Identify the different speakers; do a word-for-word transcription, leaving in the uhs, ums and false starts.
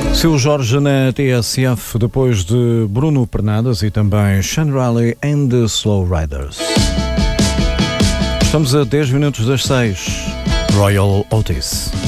Speaker 1: Seu Jorge na T S F, depois de Bruno Pernadas e também Sean Riley and the Slow Riders. Estamos a dez minutos das seis. Royal Otis.